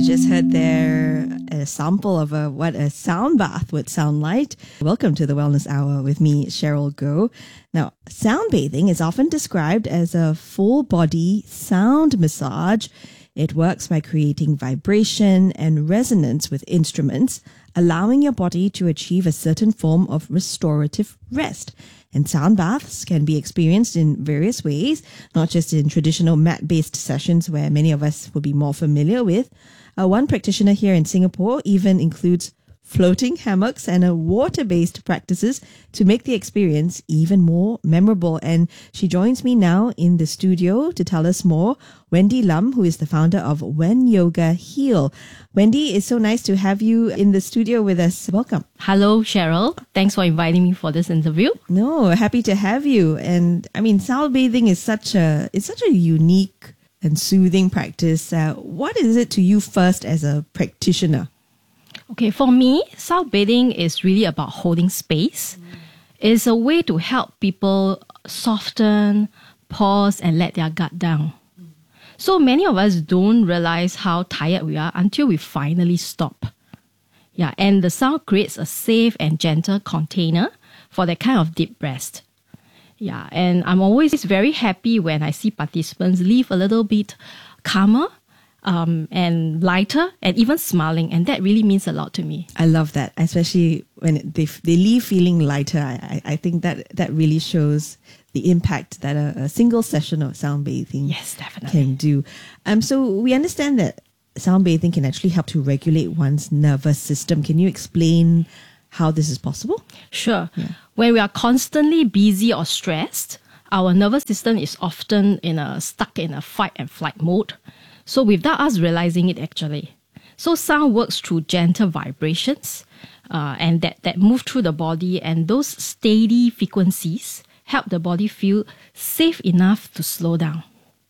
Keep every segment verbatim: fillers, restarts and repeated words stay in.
just heard there a sample of a, what a sound bath would sound like. Welcome to the Wellness Hour with me, Cheryl Goh. Now, sound bathing is often described as a full body sound massage. It works by creating vibration and resonance with instruments, allowing your body to achieve a certain form of restorative rest. And sound baths can be experienced in various ways, not just in traditional mat-based sessions where many of us will be more familiar with. Uh, one practitioner here in Singapore even includes floating hammocks and a water-based practices to make the experience even more memorable. And she joins me now in the studio to tell us more. Wendy Lam, who is the founder of When Yoga Heal. Wendy, it's so nice to have you in the studio with us. Welcome. Hello, Cheryl. Thanks for inviting me for this interview. No, happy to have you. And I mean, sound bathing is such a it's such a unique and soothing practice. Uh, what is it to you first as a practitioner? Okay, for me, sound bathing is really about holding space. Mm. It's a way to help people soften, pause, and let their guard down. Mm. So many of us don't realize how tired we are until we finally stop. Yeah, and the sound creates a safe and gentle container for that kind of deep rest. Yeah, and I'm always very happy when I see participants leave a little bit calmer, Um, and lighter and even smiling. And that really means a lot to me. I love that, especially when they they leave feeling lighter. I, I, I think that that really shows the impact that a, a single session of sound bathing yes, definitely. can do. Um, so we understand that sound bathing can actually help to regulate one's nervous system. Can you explain how this is possible? Sure. Yeah. When we are constantly busy or stressed, our nervous system is often in a stuck in a fight and flight mode. So without us realizing it actually. So sound works through gentle vibrations uh, and that, that move through the body, and those steady frequencies help the body feel safe enough to slow down.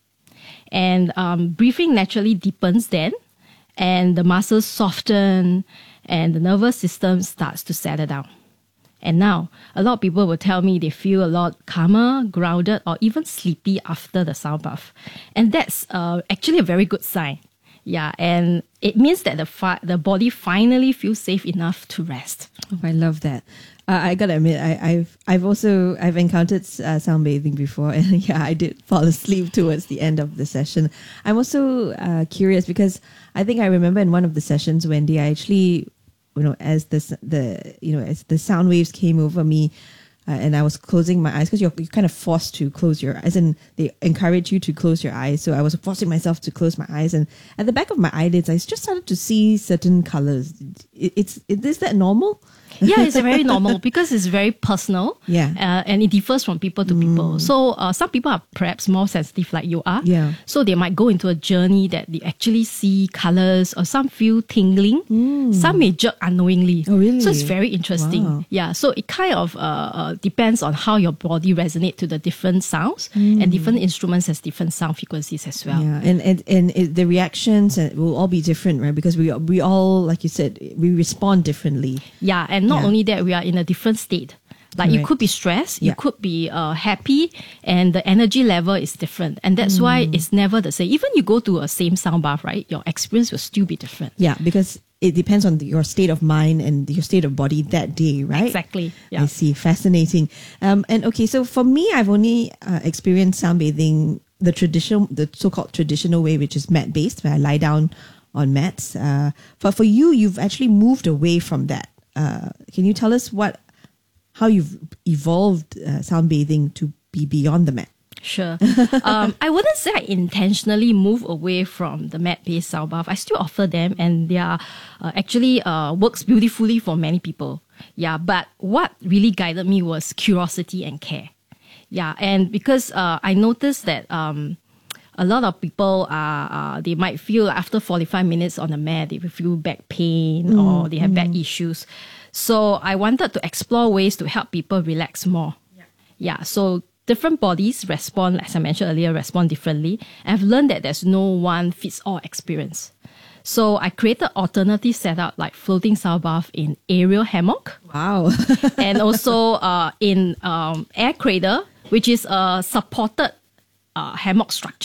And um, breathing naturally deepens then, and the muscles soften, and the nervous system starts to settle down. And now, a lot of people will tell me they feel a lot calmer, grounded, or even sleepy after the sound bath. And that's uh, actually a very good sign. Yeah, and it means that the fi- the body finally feels safe enough to rest. Oh, I love that. Uh, I gotta admit, I, I've I've also I've encountered uh, sound bathing before, and yeah, I did fall asleep towards the end of the session. I'm also uh, curious because I think I remember in one of the sessions, Wendy, I actually, you know, as the the you know as the sound waves came over me, uh, and I was closing my eyes because you're, you're kind of forced to close your eyes, and they encourage you to close your eyes. So I was forcing myself to close my eyes, and at the back of my eyelids, I just started to see certain colors. It, it's it, is that normal? Yeah, it's very normal because it's very personal. Yeah. Uh, and it differs from people to people. Mm. So uh, some people are perhaps more sensitive like you are. Yeah. So they might go into a journey that they actually see colors, or some feel tingling. Mm. Some may jerk unknowingly. Oh, really? So it's very interesting. Wow. Yeah. So it kind of uh, uh, depends on how your body resonates to the different sounds, mm. and different instruments has different sound frequencies as well. Yeah. And and, and it, the reactions will all be different, right? Because we we all, like you said, we respond differently. Yeah. And not Yeah. only that, we are in a different state. Like Correct. You could be stressed, you Yeah. could be uh, happy, and the energy level is different. And that's mm. why it's never the same. Even you go to a same sound bath, right? Your experience will still be different. Yeah, because it depends on the, your state of mind and your state of body that day, right? Exactly. Yeah. I see. Fascinating. Um, and okay, so for me, I've only uh, experienced sound bathing the traditional, the so-called traditional way, which is mat-based, where I lie down on mats. Uh, but for you, you've actually moved away from that. Uh, can you tell us what, how you've evolved uh, sound bathing to be beyond the mat? Sure. um, I wouldn't say I intentionally move away from the mat-based sound bath. I still offer them, and they are uh, actually uh, works beautifully for many people. Yeah, but what really guided me was curiosity and care. Yeah, and because uh, I noticed that um, a lot of people are, uh, they might feel after forty-five minutes on the mat, they will feel back pain mm, or they have mm. back issues. So I wanted to explore ways to help people relax more. Yeah. Yeah. So different bodies respond, as I mentioned earlier, respond differently. I've learned that there's no one fits all experience. So I created alternative setup like floating sound bath in aerial hammock. Wow. And also uh, in um, air cradle, which is a supported uh, hammock structure.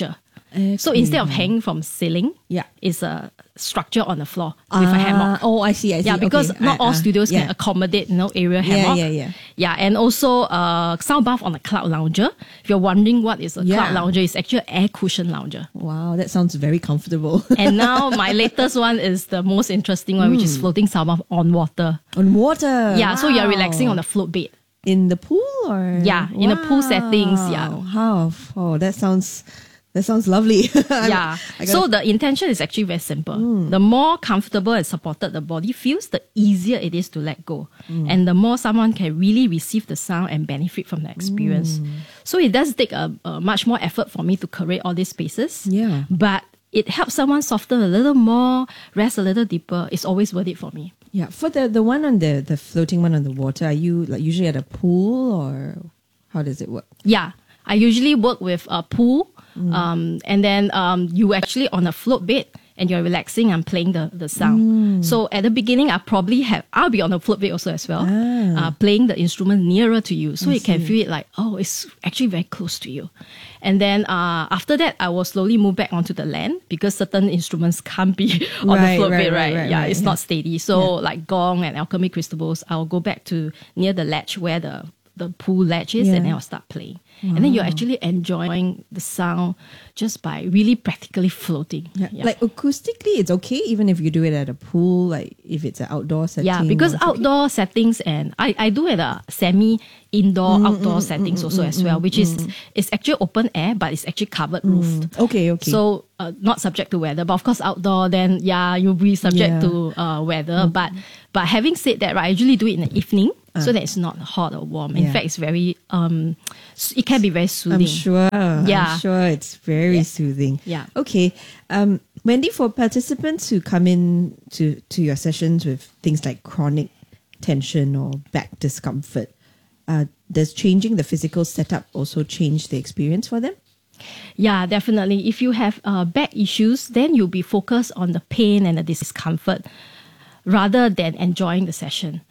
So instead of hanging from ceiling, Yeah. it's a structure on the floor with a hammock. Oh, I see, I see. Yeah, because Okay. not Uh, all uh, studios yeah. can accommodate, you know, area Yeah, hammock. yeah, yeah. Yeah, and also uh, sound bath on a cloud lounger. If you're wondering what is a Yeah. cloud lounger, it's actually an air cushion lounger. Wow, that sounds very comfortable. And now my latest one is the most interesting one, which is floating sound bath on water. On water. Yeah, so you're Wow. relaxing on a float bed. In the pool or? Yeah, in a pool settings, yeah. How? Oh, that sounds, that sounds lovely. Yeah. I gotta- So the intention is actually very simple. The more comfortable and supported the body feels, the easier it is to let go. And the more someone can really receive the sound and benefit from the experience. So it does take a, a much more effort for me to create all these spaces. Yeah. But it helps someone soften a little more, rest a little deeper. It's always worth it for me. Yeah, for the, the one on the, the floating one on the water, are you like usually at a pool or how does it work? Yeah. I usually work with a pool. Um, and then um, you actually on a float bed and you're relaxing and playing the, the sound. So at the beginning, I probably have, I'll be on the float bed also as well, Ah. uh, playing the instrument nearer to you. So you can feel it like, oh, it's actually very close to you. And then uh, after that, I will slowly move back onto the land because certain instruments can't be on Right, the float right, bed, right, right? right, yeah, right, it's yeah. not steady. So like gong and alchemy crystals, I'll go back to near the ledge where the the pool ledge is, Yeah. and then I'll start playing. And then you're actually enjoying the sound just by really practically floating. Yeah. Yeah. Like acoustically, it's okay even if you do it at a pool, like if it's an outdoor setting. Yeah, because it's okay. outdoor settings and I, I do it at a semi indoor outdoor settings also as well, which is it's actually open air, but it's actually covered roofed. Okay, okay. So uh, not subject to weather, but of course outdoor, then yeah, you'll be subject Yeah. to uh, weather. But but having said that, right, I usually do it in the evening so that it's not hot or warm. In Yeah. fact, it's very um, s- it can be very soothing. I'm sure. Yeah. I'm sure it's very soothing. Yeah. Okay. Um, Wendy, for participants who come in to, to your sessions with things like chronic tension or back discomfort, uh, does changing the physical setup also change the experience for them? Yeah, definitely. If you have uh, back issues, then you'll be focused on the pain and the discomfort rather than enjoying the session.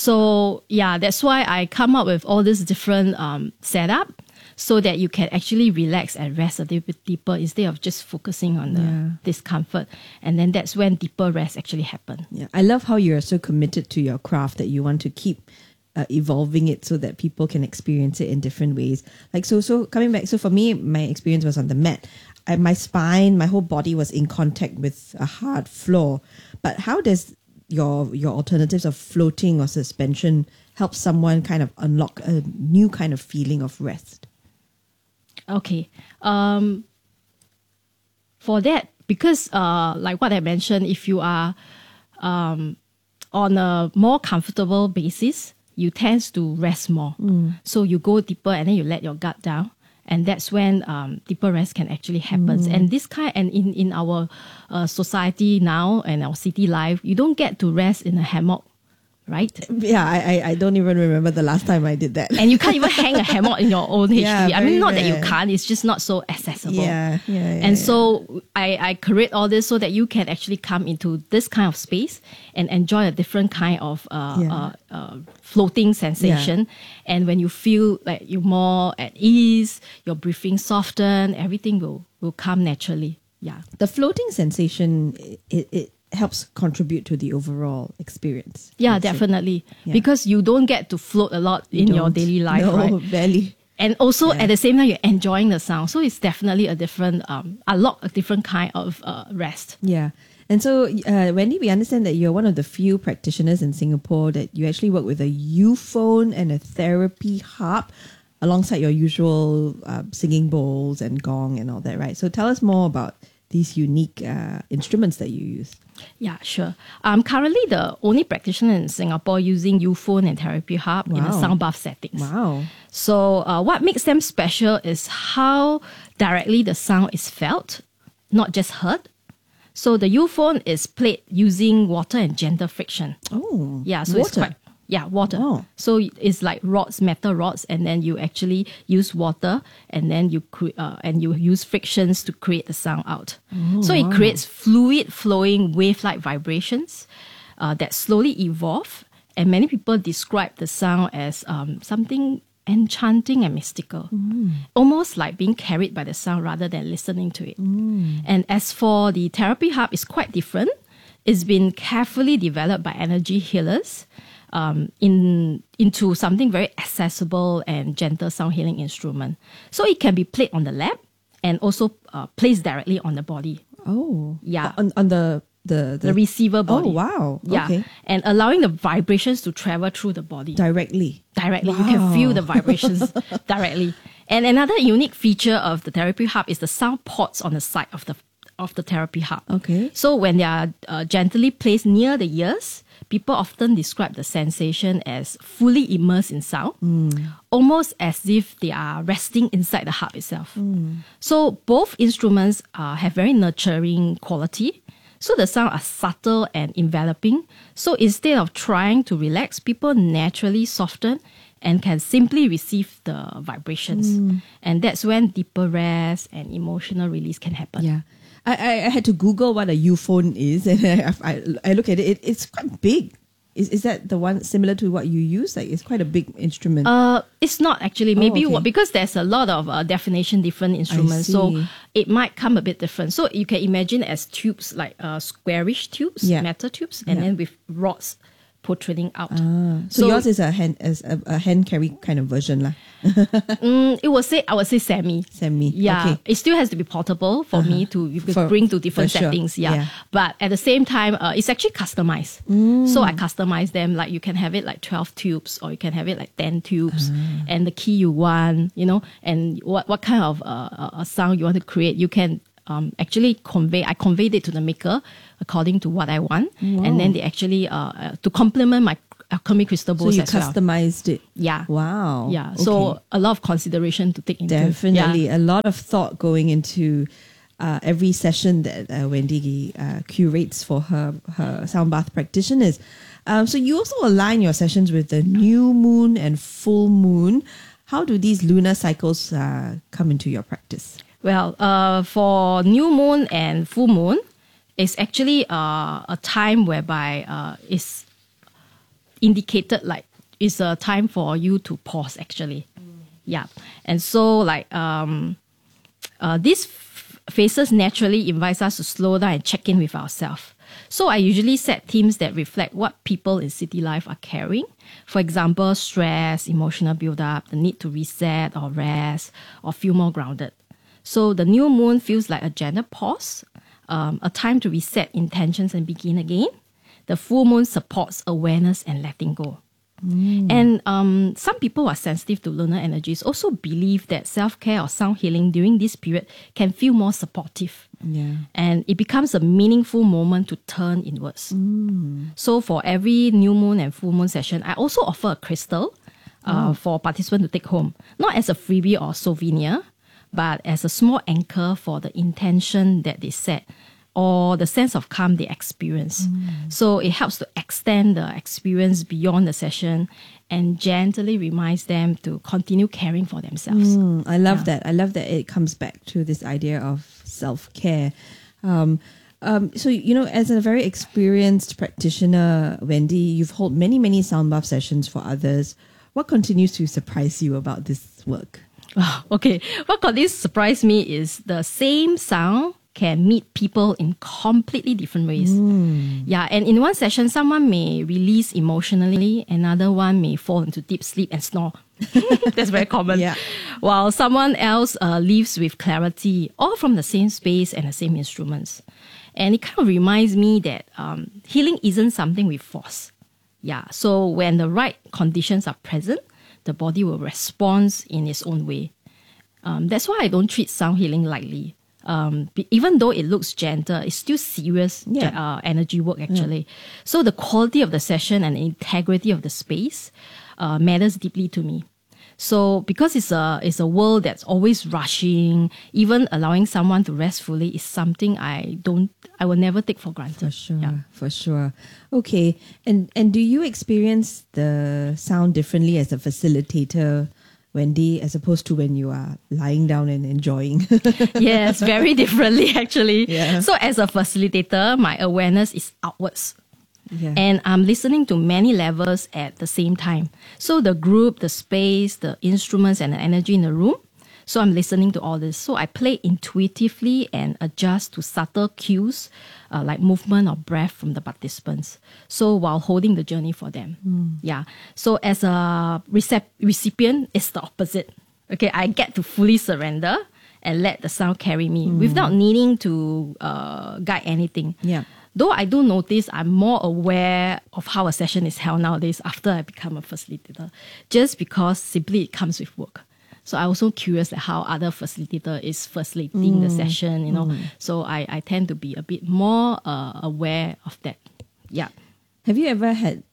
So yeah, that's why I come up with all this different um, setup so that you can actually relax and rest a little bit deeper instead of just focusing on the Yeah. discomfort. And then that's when deeper rest actually happen. Yeah, I love how you're so committed to your craft that you want to keep uh, evolving it so that people can experience it in different ways. Like so, so coming back. So for me, my experience was on the mat. I, my spine, my whole body was in contact with a hard floor. But how does your your alternatives of floating or suspension help someone kind of unlock a new kind of feeling of rest? Okay. Um, for that, because uh, like what I mentioned, if you are um, on a more comfortable basis, you tend to rest more. So you go deeper and then you let your gut down. And that's when um, deeper rest can actually happen. And this kind, and in, in our uh, society now and our city life, you don't get to rest in a hammock, right? Yeah, I I, I don't even remember the last time I did that. And you can't even hang a hammock in your own H D B. Yeah, I mean, very not that you rare. can't, it's just not so accessible. Yeah, yeah, yeah, And yeah. so I, I create all this so that you can actually come into this kind of space and enjoy a different kind of uh, Yeah. uh, uh, floating sensation. And when you feel like you're more at ease, your breathing soften, everything will, will come naturally. Yeah. The floating sensation, it, it helps contribute to the overall experience. Yeah, I'd say. definitely. Yeah. Because you don't get to float a lot in your Don't. daily life, no, right? barely. And also Yeah. at the same time, you're enjoying the sound. So it's definitely a different, um, unlock a different kind of uh, rest. Yeah. And so, uh, Wendy, we understand that you're one of the few practitioners in Singapore that you actually work with a U-phone and a therapy harp alongside your usual uh, singing bowls and gong and all that, right? So tell us more about these unique uh, instruments that you use. Yeah, sure. I'm currently the only practitioner in Singapore using U-phone and therapy harp in a Wow. sound bath settings. Wow. So uh, what makes them special is how directly the sound is felt, not just heard. So the U-phone is played using water and gentle friction. Oh, Yeah, so water. it's quite yeah, water. Oh. So it's like rods, metal rods, and then you actually use water, and then you cre- uh, and you use frictions to create the sound out. so it creates fluid flowing wave-like vibrations uh, that slowly evolve. And many people describe the sound as um, something enchanting and mystical, mm. almost like being carried by the sound rather than listening to it. Mm. And as for the therapy harp, it's quite different. It's been carefully developed by energy healers um, in into something very accessible and gentle sound healing instrument. So it can be played on the lap and also uh, placed directly on the body. Oh, yeah, on on the the, the, the receiver body. Oh, wow. Yeah, okay. And allowing the vibrations to travel through the body directly. Directly, wow. You can feel the vibrations directly. And another unique feature of the therapy harp is the sound ports on the side of the of the therapy harp. Okay. So when they are uh, gently placed near the ears, people often describe the sensation as fully immersed in sound, mm. almost as if they are resting inside the harp itself. Mm. So both instruments uh, have very nurturing quality. So the sound are subtle and enveloping. So instead of trying to relax, people naturally soften and can simply receive the vibrations. Mm. And that's when deeper rest and emotional release can happen. Yeah. I, I had to Google what a Euphone is, and I, I, I look at it, it, it's quite big. Is is that the one similar to what you use? Like, it's quite a big instrument. Uh, it's not actually. Maybe oh, okay. what, because there's a lot of uh, definition different instruments, so it might come a bit different. So you can imagine as tubes, like uh, squarish tubes, yeah. metal tubes, and yeah. then with rods protruding out. Ah, so, so yours is a hand as a, a hand carry kind of version, lah. mm, it would say I would say semi. Semi. Yeah. Okay. It still has to be portable for uh-huh. me to you could for, bring to different sure. settings. Yeah. yeah. But at the same time, uh, it's actually customized. Mm. So I customize them. Like you can have it like twelve tubes, or you can have it like ten tubes, uh-huh. and the key you want, you know, and what what kind of uh, a sound you want to create. You can um, actually convey. I conveyed it to the maker according to what I want, wow. and then they actually uh, uh to complement my alchemy crystal bowls. So you as customized well. it. Yeah. Wow. Yeah. So okay. a lot of consideration to take into. Definitely, yeah. a lot of thought going into uh, every session that uh, Wendy uh, curates for her her sound bath practitioners. Um, so you also align your sessions with the new moon and full moon. How do these lunar cycles uh, come into your practice? Well, uh, for new moon and full moon, it's actually uh, a time whereby uh, it's indicated like it's a time for you to pause actually. Mm. Yeah. And so like um, uh, these f- phases naturally invites us to slow down and check in with ourselves. So I usually set themes that reflect what people in city life are carrying. For example, stress, emotional build-up, the need to reset or rest or feel more grounded. So the new moon feels like a gentle pause, um, a time to reset intentions and begin again. The full moon supports awareness and letting go. Mm. And um, some people who are sensitive to lunar energies also believe that self-care or sound healing during this period can feel more supportive. Yeah. And it becomes a meaningful moment to turn inwards. Mm. So for every new moon and full moon session, I also offer a crystal uh, oh. for participants to take home. Not as a freebie or souvenir, but as a small anchor for the intention that they set or the sense of calm they experience. Mm. So it helps to extend the experience beyond the session and gently reminds them to continue caring for themselves. Mm, I love yeah. that. I love that it comes back to this idea of self-care. Um, um, so, you know, as a very experienced practitioner, Wendy, you've held many, many sound bath sessions for others. What continues to surprise you about this work? Oh, okay. What continues to surprise me is the same sound can meet people in completely different ways. Mm. Yeah, and in one session, someone may release emotionally, another one may fall into deep sleep and snore. That's very common. Yeah. While someone else uh, leaves with clarity, all from the same space and the same instruments. And it kind of reminds me that um, healing isn't something we force. Yeah, so when the right conditions are present, the body will respond in its own way. Um, that's why I don't treat sound healing lightly. Um, even though it looks gentle, it's still serious yeah. uh, energy work actually. Yeah. So the quality of the session and the integrity of the space uh, matters deeply to me. So because it's a it's a world that's always rushing, even allowing someone to rest fully is something I don't I will never take for granted. For sure, yeah. for sure. Okay, and and do you experience the sound differently as a facilitator, Wendy, as opposed to when you are lying down and enjoying? Yes, very differently actually. Yeah. So as a facilitator, my awareness is outwards. Yeah. And I'm listening to many levels at the same time. So the group, the space, the instruments, and the energy in the room. So I'm listening to all this. So I play intuitively and adjust to subtle cues uh, like movement or breath from the participants. So while holding the journey for them. Mm. Yeah. So as a recep- recipient, it's the opposite. Okay, I get to fully surrender and let the sound carry me mm. without needing to uh, guide anything. Yeah. Though I do notice I'm more aware of how a session is held nowadays after I become a facilitator, just because simply it comes with work. So I'm also curious like how other facilitator is facilitating mm. the session, you know. Mm. So I, I tend to be a bit more uh, aware of that. Yeah. Have you ever had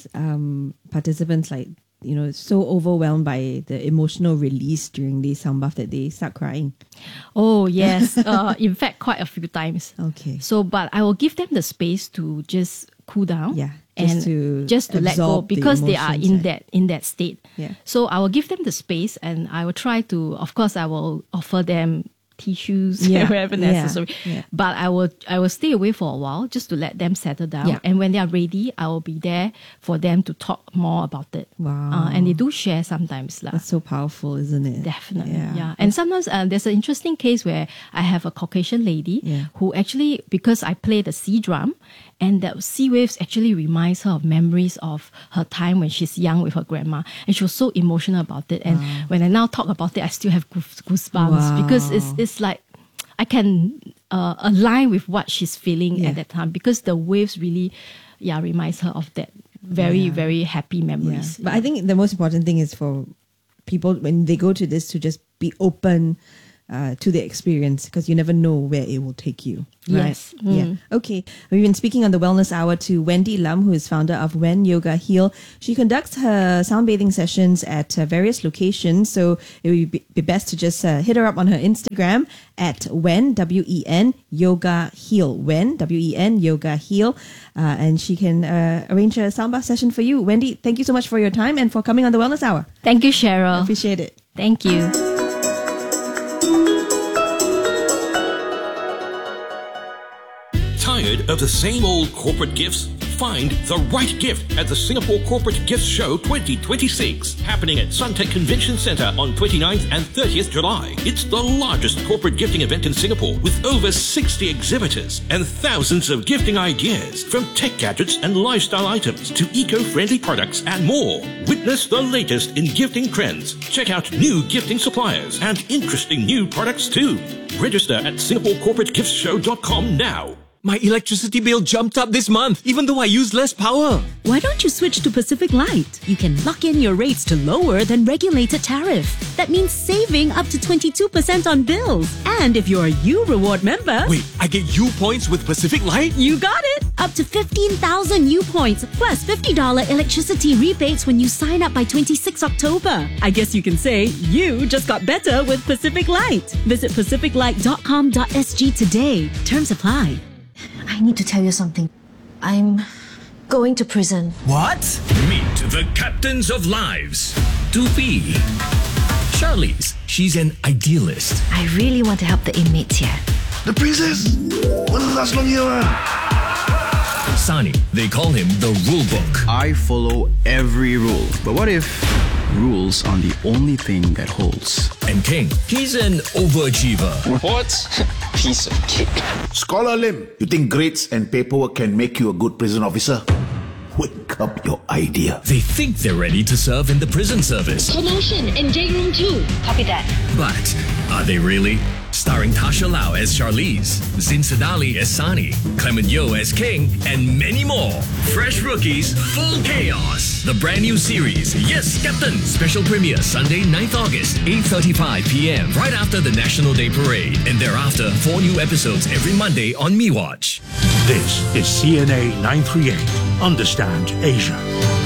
um, participants like, you know, so overwhelmed by the emotional release during the sound bath that they start crying? Oh, yes. uh, in fact, quite a few times. Okay. So, but I will give them the space to just cool down. Yeah. Just and to just to let go because the they are in right? that in that state. Yeah. So I will give them the space and I will try to, of course, I will offer them tissues yeah. wherever necessary. Yeah. Yeah. But I will I will stay away for a while just to let them settle down. Yeah. And when they are ready, I will be there for them to talk more about it. Wow. Uh, and they do share sometimes. That's so powerful, isn't it? Definitely. Yeah. Yeah. And sometimes uh, there's an interesting case where I have a Caucasian lady yeah. who actually, because I play the sea drum, and the sea waves actually reminds her of memories of her time when she's young with her grandma. And she was so emotional about it. And wow. when I now talk about it, I still have goose- goosebumps wow. because it's it's like I can uh, align with what she's feeling yeah. at that time because the waves really, yeah, reminds her of that very, yeah. very happy memories. Yeah. But I think the most important thing is for people when they go to this to just be open Uh, to the experience because you never know where it will take you. Right? Yes. Mm. Yeah. Okay. We've been speaking on the Wellness Hour to Wendy Lam, who is founder of Wen Yoga Heal. She conducts her sound bathing sessions at uh, various locations. So it would be, be best to just uh, hit her up on her Instagram at Wen, W E N, Yoga Heal. Wen, W E N, Yoga Heal. Uh, and she can uh, arrange a sound bath session for you. Wendy, thank you so much for your time and for coming on the Wellness Hour. Thank you, Cheryl. I appreciate it. Thank you. Tired of the same old corporate gifts? Find the right gift at the Singapore Corporate Gifts Show twenty twenty-six, happening at Suntec Convention Centre on twenty-ninth and thirtieth July. It's the largest corporate gifting event in Singapore with over sixty exhibitors and thousands of gifting ideas, from tech gadgets and lifestyle items to eco-friendly products and more. Witness the latest in gifting trends. Check out new gifting suppliers and interesting new products too. Register at singapore corporate gifts show dot com now. My electricity bill jumped up this month, even though I use less power. Why don't you switch to Pacific Light? You can lock in your rates to lower than regulated tariff. That means saving up to twenty-two percent on bills. And if you're a U Reward member... Wait, I get U points with Pacific Light? You got it! Up to fifteen thousand U points, plus fifty dollars electricity rebates when you sign up by twenty-sixth October. I guess you can say you just got better with Pacific Light. Visit pacific light dot com dot s g today. Terms apply. I need to tell you something. I'm going to prison. What? Meet the captains of lives. Tupi. Charlize, she's an idealist. I really want to help the inmates here. The princess? What the last long year? Sani, they call him the rule book. I follow every rule. But what if rules are the only thing that holds? And King, he's an overachiever. What? Piece of cake. Scholar Lim, you think grades and paperwork can make you a good prison officer? Wake up your idea. They think they're ready to serve in the prison service. Promotion in day room two. Copy that. But are they really? Starring Tasha Lau as Charlize, Zin Sadali as Sani, Clement Yeoh as King, and many more. Fresh rookies, full chaos. The brand new series, Yes, Captain. Special premiere Sunday, ninth August, eight thirty-five p.m. right after the National Day Parade. And thereafter, four new episodes every Monday on MeWatch. This is C N A nine thirty-eight. Understand Asia.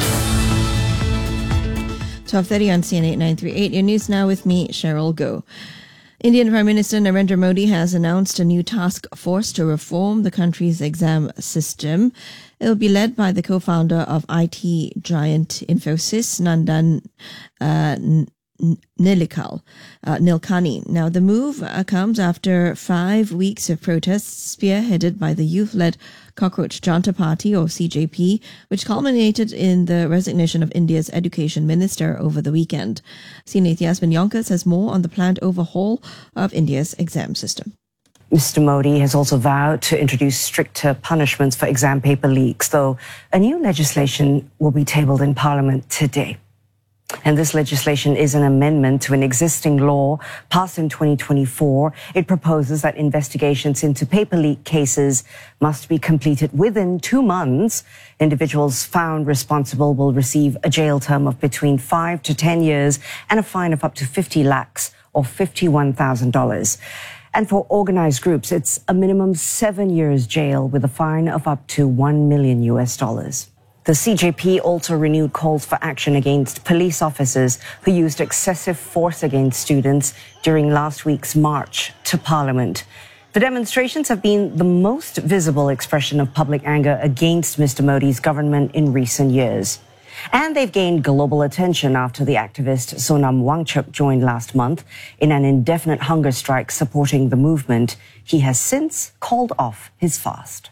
twelve thirty on C N A nine thirty-eight. Your news now with me, Cheryl Goh. Indian Prime Minister Narendra Modi has announced a new task force to reform the country's exam system. It will be led by the co-founder of I T giant Infosys, Nandan uh, Nilikal, uh, Nilkani. Now, the move uh, comes after five weeks of protests spearheaded by the youth-led Cockroach Janta Party, or C J P, which culminated in the resignation of India's education minister over the weekend. Senior Yasmin Yonkers has more on the planned overhaul of India's exam system. Mister Modi has also vowed to introduce stricter punishments for exam paper leaks, though a new legislation will be tabled in Parliament today. And this legislation is an amendment to an existing law passed in twenty twenty-four. It proposes that investigations into paper leak cases must be completed within two months. Individuals found responsible will receive a jail term of between five to ten years and a fine of up to fifty lakhs or fifty-one thousand dollars. And for organized groups, it's a minimum seven years jail with a fine of up to one million U S dollars. The C J P also renewed calls for action against police officers who used excessive force against students during last week's march to Parliament. The demonstrations have been the most visible expression of public anger against Mister Modi's government in recent years. And they've gained global attention after the activist Sonam Wangchuk joined last month in an indefinite hunger strike supporting the movement. He has since called off his fast.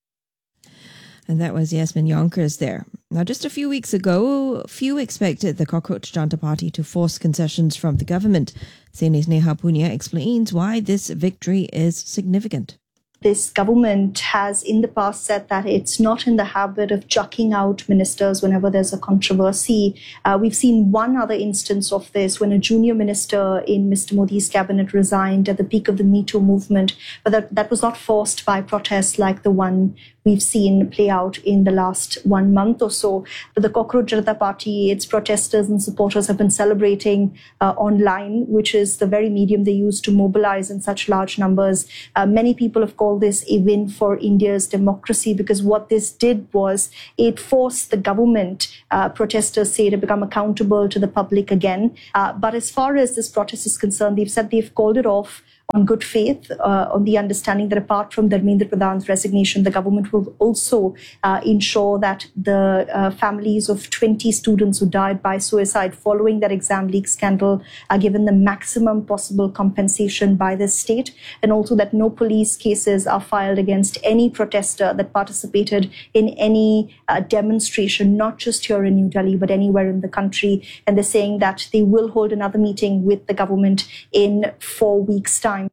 And that was Yasmin Yonkers there. Now, just a few weeks ago, few expected the Cockroach Janta Party to force concessions from the government. Senior Neha Punia explains why this victory is significant. This government has in the past said that it's not in the habit of chucking out ministers whenever there's a controversy. Uh, we've seen one other instance of this when a junior minister in Mister Modi's cabinet resigned at the peak of the Me Too movement, but that, that was not forced by protests like the one we've seen play out in the last one month or so. But the Cockroach Janata Party, its protesters and supporters have been celebrating uh, online, which is the very medium they use to mobilize in such large numbers. Uh, many people have called this a win for India's democracy because what this did was it forced the government, uh, protesters say, to become accountable to the public again. Uh, but as far as this protest is concerned, they've said they've called it off on good faith, uh, on the understanding that apart from Dharmendra Pradhan's resignation, the government will also uh, ensure that the uh, families of twenty students who died by suicide following that exam leak scandal are given the maximum possible compensation by the state, and also that no police cases are filed against any protester that participated in any uh, demonstration, not just here in New Delhi, but anywhere in the country. And they're saying that they will hold another meeting with the government in four weeks' time.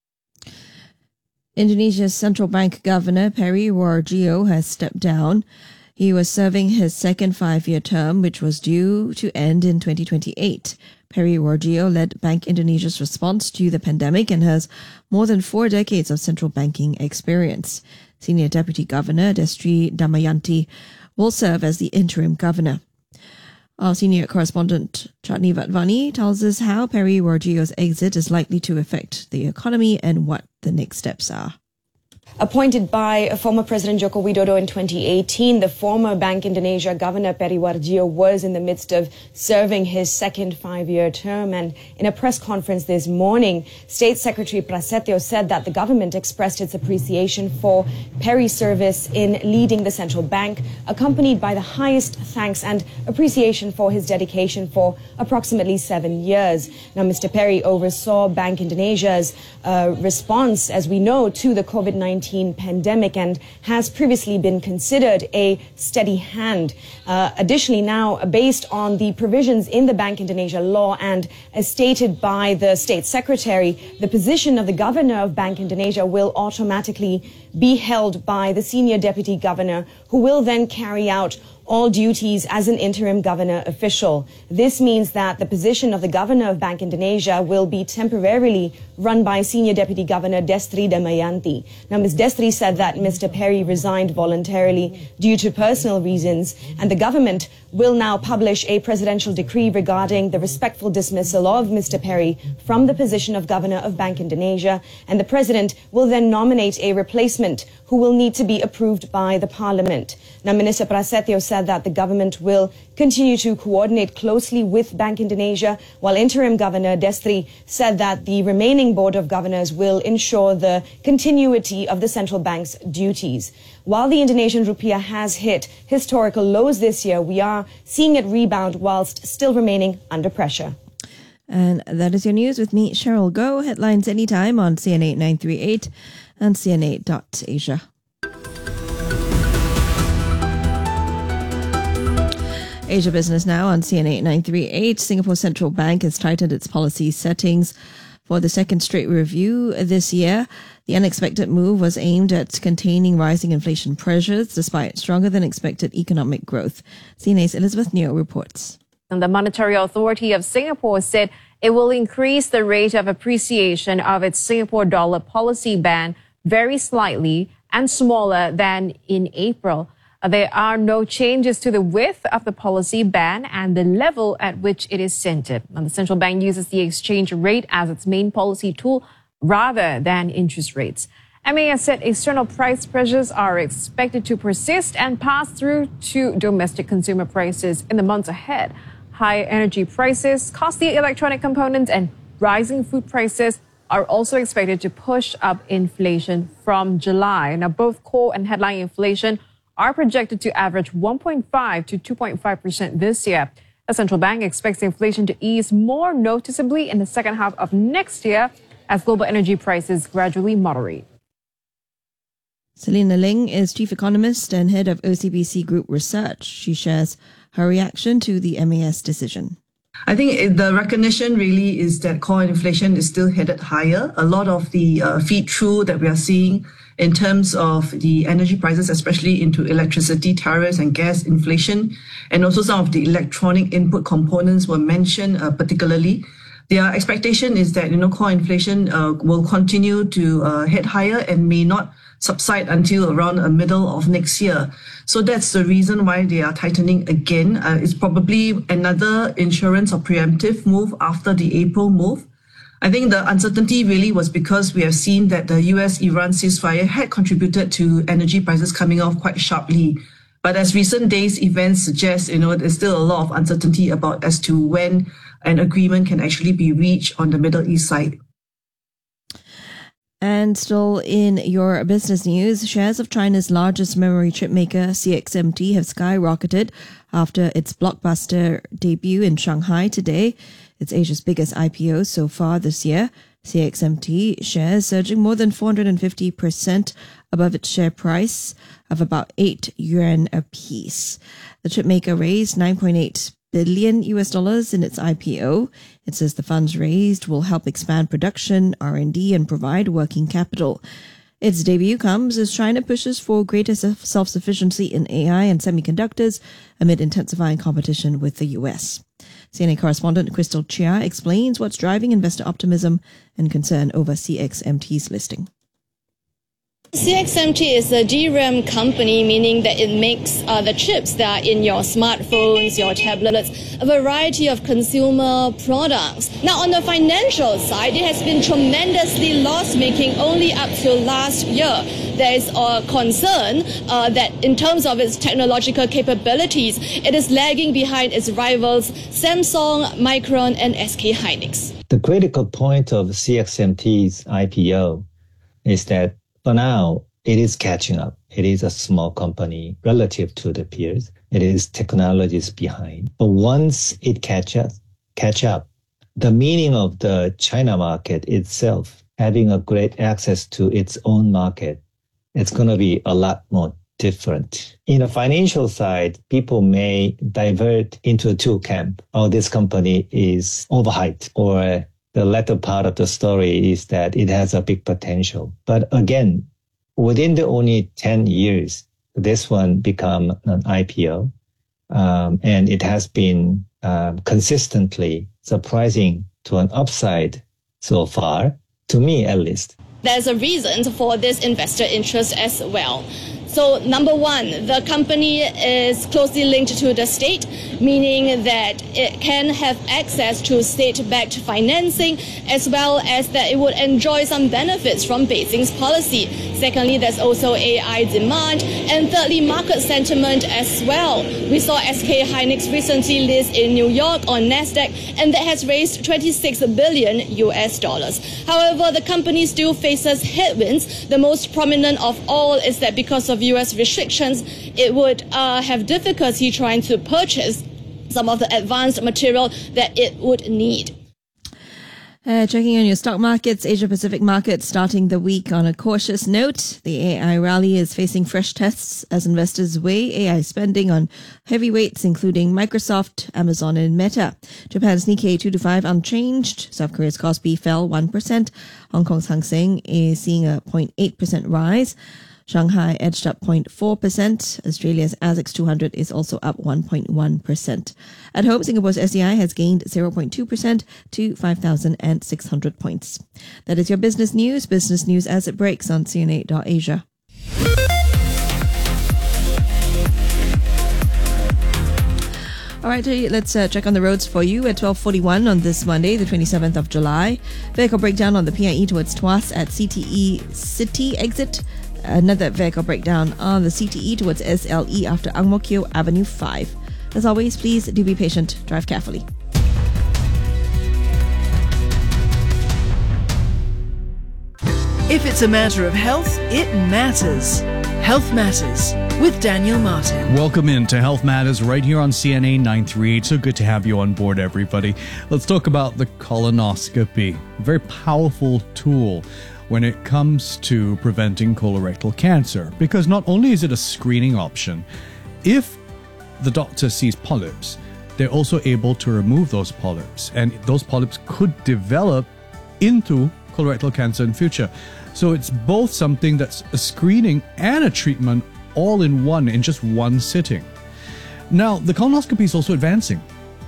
Indonesia's central bank governor, Peri Warjio, has stepped down. He was serving his second five-year term, which was due to end in twenty twenty-eight. Peri Warjio led Bank Indonesia's response to the pandemic and has more than four decades of central banking experience. Senior Deputy Governor Destri Damayanti will serve as the interim governor. Our senior correspondent Chatni Vatvani tells us how Peri Warjio's exit is likely to affect the economy and what the next steps are. Appointed by former President Joko Widodo in twenty eighteen, the former Bank Indonesia Governor Peri Warjio was in the midst of serving his second five-year term. And in a press conference this morning, State Secretary Prasetyo said that the government expressed its appreciation for Peri's service in leading the central bank, accompanied by the highest thanks and appreciation for his dedication for approximately seven years. Now, Mister Peri oversaw Bank Indonesia's uh, response, as we know, to the COVID nineteen pandemic and has previously been considered a steady hand. Uh, additionally, now, based on the provisions in the Bank Indonesia law and as stated by the State Secretary, the position of the Governor of Bank Indonesia will automatically be held by the Senior Deputy Governor, who will then carry out all duties as an interim governor official. This means that the position of the Governor of Bank Indonesia will be temporarily run by Senior Deputy Governor Destri Damayanti. Now, Miz Destri said that Mister Peri resigned voluntarily due to personal reasons, and the government will now publish a presidential decree regarding the respectful dismissal of Mister Peri from the position of Governor of Bank Indonesia, and the President will then nominate a replacement who will need to be approved by the Parliament. Now, Minister Prasetyo said that the government will continue to coordinate closely with Bank Indonesia, while interim Governor Destri said that the remaining Board of Governors will ensure the continuity of the central bank's duties. While the Indonesian rupiah has hit historical lows this year, we are seeing it rebound whilst still remaining under pressure. And that is your news with me, Cheryl Goh. Headlines anytime on C N A nine three eight and C N A dot asia. Asia Business now on C N A nine three eight. Singapore Central Bank has tightened its policy settings for the second straight review this year. The unexpected move was aimed at containing rising inflation pressures despite stronger than expected economic growth. C N A's Elizabeth Neo reports. And the Monetary Authority of Singapore said it will increase the rate of appreciation of its Singapore dollar policy band very slightly and smaller than in April. There are no changes to the width of the policy band and the level at which it is centered. And the central bank uses the exchange rate as its main policy tool rather than interest rates. M A S said external price pressures are expected to persist and pass through to domestic consumer prices in the months ahead. Higher energy prices, costly electronic components, and rising food prices are also expected to push up inflation from July. Now, both core and headline inflation are projected to average one point five to two point five percent this year. The central bank expects inflation to ease more noticeably in the second half of next year as global energy prices gradually moderate. Selena Ling is chief economist and head of O C B C Group Research. She shares her reaction to the M A S decision. I think the recognition really is that core inflation is still headed higher. A lot of the uh, feed through that we are seeing in terms of the energy prices, especially into electricity tariffs and gas inflation, and also some of the electronic input components were mentioned uh, particularly. Their expectation is that, you know, core inflation uh, will continue to uh, head higher and may not subside until around the middle of next year. So that's the reason why they are tightening again. Uh, it's probably another insurance or preemptive move after the April move. I think the uncertainty really was because we have seen that the U S-Iran ceasefire had contributed to energy prices coming off quite sharply. But as recent days events suggest, you know, there's still a lot of uncertainty about as to when an agreement can actually be reached on the Middle East side. And still in your business news, shares of China's largest memory chip maker, C X M T, have skyrocketed after its blockbuster debut in Shanghai today. It's Asia's biggest I P O so far this year. C X M T shares surging more than four hundred fifty percent above its share price of about eight yuan a piece. The chipmaker raised nine point eight billion U S dollars in its I P O. It says the funds raised will help expand production, R and D, and provide working capital. Its debut comes as China pushes for greater self-sufficiency in A I and semiconductors amid intensifying competition with the U S. C N A correspondent Crystal Chia explains what's driving investor optimism and concern over C X M T's listing. C X M T is a D RAM company, meaning that it makes uh, the chips that are in your smartphones, your tablets, a variety of consumer products. Now, on the financial side, it has been tremendously loss-making only up to last year. There is a concern uh, that in terms of its technological capabilities, it is lagging behind its rivals Samsung, Micron, and S K Hynix. The critical point of C X M T's I P O is that for now, it is catching up. It is a small company relative to the peers. It is technologies behind. But once it catch up, catch up, the meaning of the China market itself, having a great access to its own market, it's going to be a lot more different. In the financial side, people may divert into two camps. Oh, this company is overhyped, or the latter part of the story is that it has a big potential. But again, within the only ten years, this one become an I P O. Um, and it has been um, consistently surprising to an upside so far, to me at least. There's a reason for this investor interest as well. So number one, the company is closely linked to the state, meaning that it can have access to state-backed financing, as well as that it would enjoy some benefits from Beijing's policy. Secondly, there's also A I demand. And thirdly, market sentiment as well. We saw S K Hynix recently list in New York on NASDAQ, and that has raised twenty-six billion U S dollars. However, the company still faces headwinds. The most prominent of all is that because of U S restrictions, it would uh, have difficulty trying to purchase some of the advanced material that it would need. Uh, checking on your stock markets, Asia Pacific markets starting the week on a cautious note. The A I rally is facing fresh tests as investors weigh A I spending on heavyweights including Microsoft, Amazon and Meta. Japan's Nikkei two to five unchanged. South Korea's Kospi fell one percent. Hong Kong's Hang Seng is seeing a zero point eight percent rise. Shanghai edged up zero point four percent. Australia's A S X two hundred is also up one point one percent. At home, Singapore's S D I has gained zero point two percent to five thousand six hundred points. That is your business news. Business news as it breaks on C N A dot Asia. All right, let's uh, check on the roads for you at twelve forty-one on this Monday, the twenty-seventh of July. Vehicle breakdown on the P I E towards Tuas at C T E City exit. Another vehicle breakdown on the C T E towards S L E after Ang Mo Kio Avenue five. As always, please do be patient. Drive carefully. If it's a matter of health, it matters. Health Matters with Daniel Martin. Welcome in to Health Matters right here on C N A nine thirty-eight. So good to have you on board, everybody. Let's talk about the colonoscopy. A very powerful tool when it comes to preventing colorectal cancer, because not only is it a screening option, if the doctor sees polyps, they're also able to remove those polyps, and those polyps could develop into colorectal cancer in future. So it's both something that's a screening and a treatment all in one, in just one sitting. Now, the colonoscopy is also advancing.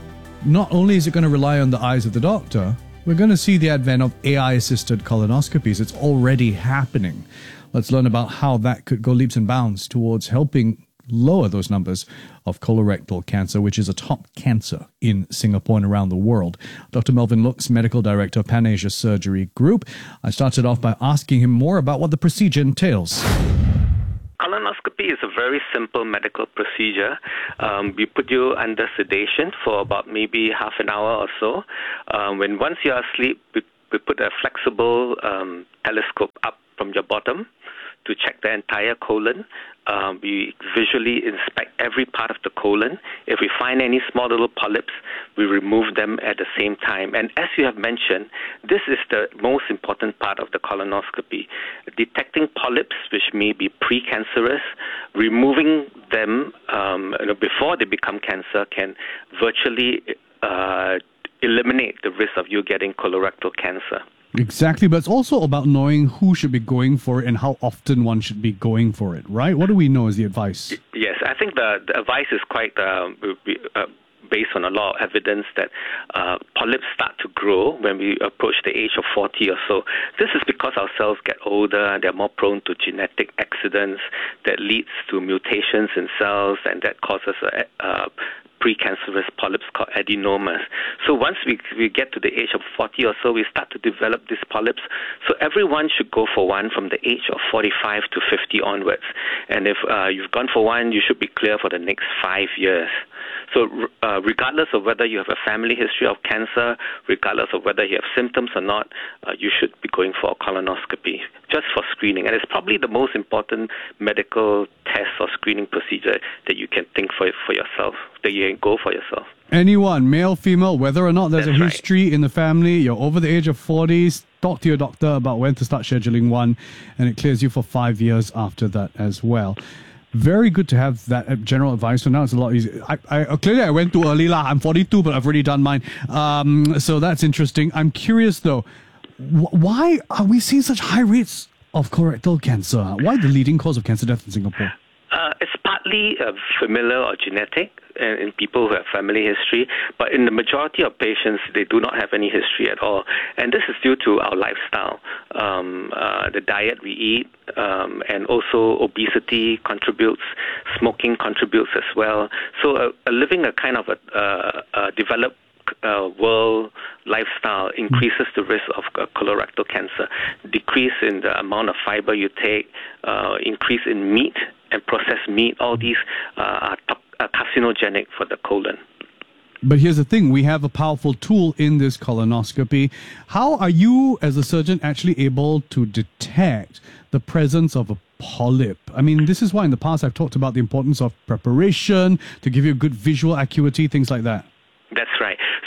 Not only is it going to rely on the eyes of the doctor, we're going to see the advent of A I-assisted colonoscopies. It's already happening. Let's learn about how that could go leaps and bounds towards helping lower those numbers of colorectal cancer, which is a top cancer in Singapore and around the world. Doctor Melvin Looks, Medical Director of Pan Asia Surgery Group. I started off by asking him more about what the procedure entails. Colonoscopy is a very simple medical procedure. Um, we put you under sedation for about maybe half an hour or so. Um, when once you are asleep, we, we put a flexible um, telescope up from your bottom to check the entire colon. Um, we visually inspect every part of the colon. If we find any small little polyps, we remove them at the same time. And as you have mentioned, this is the most important part of the colonoscopy. Detecting polyps, which may be precancerous, removing them um, you know, before they become cancer can virtually uh, eliminate the risk of you getting colorectal cancer. Exactly, but it's also about knowing who should be going for it and how often one should be going for it, right? What do we know is the advice? Yes, I think the, the advice is quite uh, uh, based on a lot of evidence that uh, polyps start to grow when we approach the age of forty or so. This is because our cells get older and they're more prone to genetic accidents that leads to mutations in cells, and that causes a, a precancerous polyps called adenomas. So once we, we get to the age of forty or so, we start to develop these polyps. So everyone should go for one from the age of forty-five to fifty onwards. And if uh, you've gone for one, you should be clear for the next five years. So uh, regardless of whether you have a family history of cancer, regardless of whether you have symptoms or not, uh, you should be going for a colonoscopy, just for screening. And it's probably the most important medical test or screening procedure that you can think for for yourself, that you can go for yourself. Anyone, male, female, whether or not there's That's a right. history in the family, you're over the age of forty, talk to your doctor about when to start scheduling one, and it clears you for five years after that as well. Very good to have that general advice. So now it's a lot easier. I, I clearly I went too early lah. I'm forty-two, but I've already done mine. Um, so that's interesting. I'm curious though, wh- why are we seeing such high rates of colorectal cancer? Why the leading cause of cancer death in Singapore? Uh, it's partly uh, familial or genetic in, in people who have family history, but in the majority of patients, they do not have any history at all. And this is due to our lifestyle, um, uh, the diet we eat, um, and also obesity contributes, smoking contributes as well. So uh, uh, living a kind of a, uh, a developed Uh, world lifestyle increases the risk of uh, colorectal cancer. Decrease in the amount of fiber you take, uh, increase in meat and processed meat, all these uh, are, to- are carcinogenic for the colon. But here's the thing, we have a powerful tool in this colonoscopy. How are you, as a surgeon, actually able to detect the presence of a polyp? I mean, this is why in the past I've talked about the importance of preparation to give you good visual acuity, things like that. That's right.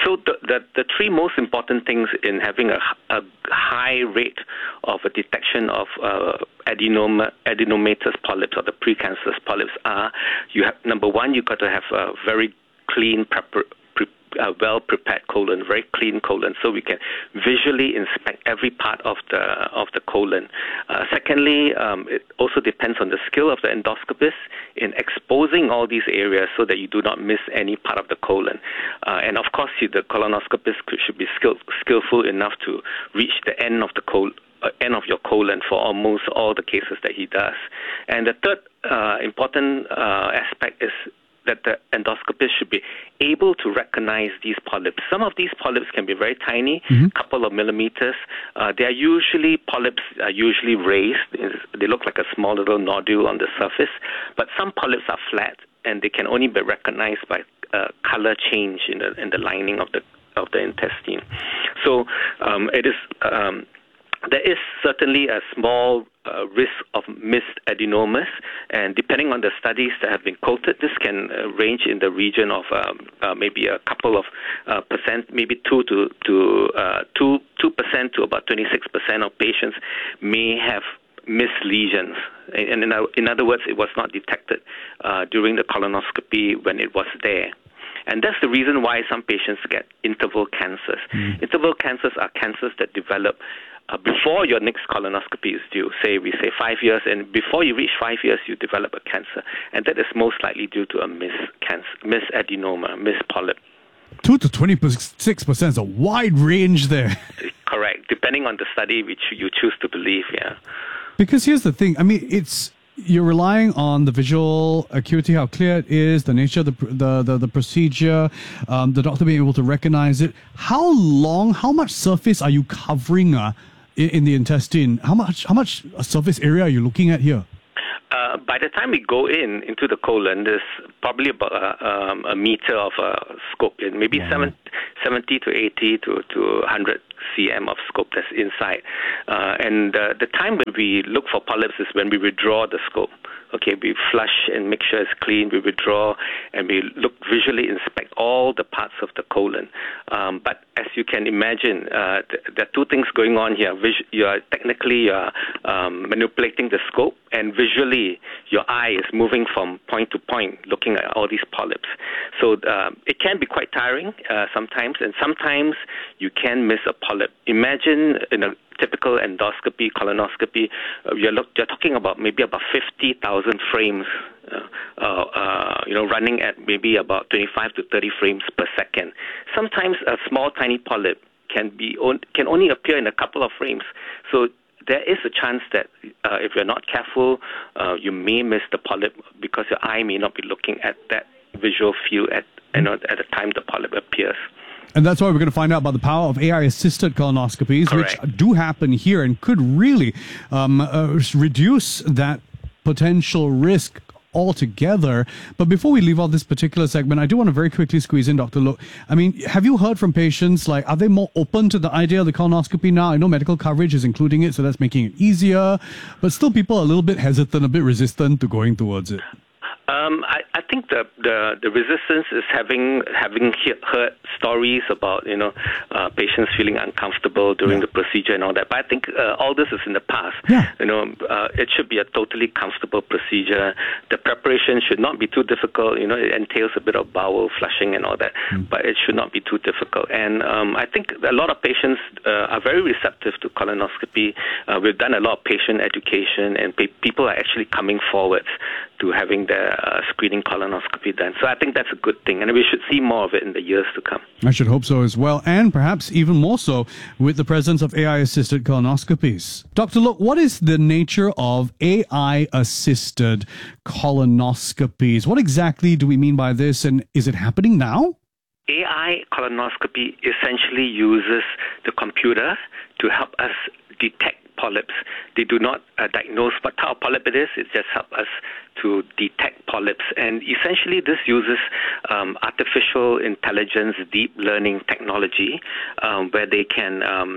So the, the, the three most important things in having a, a high rate of a detection of uh, adenoma, adenomatous polyps or the precancerous polyps are, you have, number one, you've got to have a very clean, prepar- pre- uh, well-prepared colon, very clean colon, so we can visually inspect every part of the of the colon. Uh, secondly, um, it also depends on the skill of the endoscopist in exposing all these areas so that you do not miss any part of the colon. Uh, and of course, the colonoscopist should be skill- skillful enough to reach the end of the colon. Uh, end of your colon for almost all the cases that he does. And the third uh, important uh, aspect is that the endoscopist should be able to recognize these polyps. Some of these polyps can be very tiny, a mm-hmm. couple of millimeters. Uh, they are usually, polyps are usually raised. They look like a small little nodule on the surface. But some polyps are flat, and they can only be recognized by uh, color change in the in the lining of the of the intestine. So um, it is... Um, There is certainly a small uh, risk of missed adenomas, and depending on the studies that have been quoted, this can uh, range in the region of um, uh, maybe a couple of uh, percent, maybe two to to uh, two two percent to about twenty-six percent of patients may have missed lesions. And in, in other words, it was not detected uh, during the colonoscopy when it was there. And that's the reason why some patients get interval cancers. Mm. Interval cancers are cancers that develop uh, before your next colonoscopy is due. Say, we say five years, and before you reach five years, you develop a cancer. And that is most likely due to a mis-cancer, mis-adenoma, mis-polyp. two to twenty-six percent is a wide range there. Correct, depending on the study which you choose to believe, yeah. Because here's the thing, I mean, it's... You're relying on the visual acuity, how clear it is, the nature of the the the, the procedure, um, the doctor being able to recognize it. How long, how much surface are you covering uh, in, in the intestine? How much how much surface area are you looking at here? Uh, by the time we go in into the colon, there's probably about uh, um, a meter of uh, scope in, maybe wow. seven, seventy to eighty to, to one hundred centimeters of scope that's inside. Uh, and uh, the time when we look for polyps is when we withdraw the scope. Okay, we flush and make sure it's clean, we withdraw, and we look visually inspect all the parts of the colon. Um, but as you can imagine, uh, th- there are two things going on here. Vis- you are technically uh, um, manipulating the scope, and visually your eye is moving from point to point, looking at all these polyps. So uh, it can be quite tiring uh, sometimes, and sometimes you can miss a polyp. Imagine in a typical endoscopy, colonoscopy, uh, you're, look, you're talking about maybe about fifty thousand frames, uh, uh, uh, you know, running at maybe about twenty-five to thirty frames per second. Sometimes a small, tiny polyp can be on, can only appear in a couple of frames. So there is a chance that uh, if you're not careful, uh, you may miss the polyp because your eye may not be looking at that visual field at, you know, at the time the polyp appears. And that's why we're going to find out about the power of A I-assisted colonoscopies, Correct. which do happen here and could really um, uh, reduce that potential risk altogether. But before we leave out this particular segment, I do want to very quickly squeeze in Doctor Look. I mean, have you heard from patients, like, are they more open to the idea of the colonoscopy now? I know medical coverage is including it, so that's making it easier. But still, people are a little bit hesitant, a bit resistant to going towards it. Um, I, I think the, the the resistance is having having he- heard stories about you know uh, patients feeling uncomfortable during yeah. the procedure and all that. But I think uh, all this is in the past. Yeah. You know, uh, it should be a totally comfortable procedure. The preparation should not be too difficult. You know, it entails a bit of bowel flushing and all that, mm. but it should not be too difficult. And um, I think a lot of patients uh, are very receptive to colonoscopy. Uh, we've done a lot of patient education, and pe- people are actually coming forward to having their uh, screening colonoscopy done. So I think that's a good thing, and we should see more of it in the years to come. I should hope so as well, and perhaps even more so with the presence of A I-assisted colonoscopies. Doctor Look, what is the nature of A I-assisted colonoscopies? What exactly do we mean by this, and is it happening now? A I colonoscopy essentially uses the computer to help us detect polyps. They do not uh, diagnose what type of polyp it is. It just helps us to detect polyps. And essentially this uses um, artificial intelligence, deep learning technology, um, where they can um,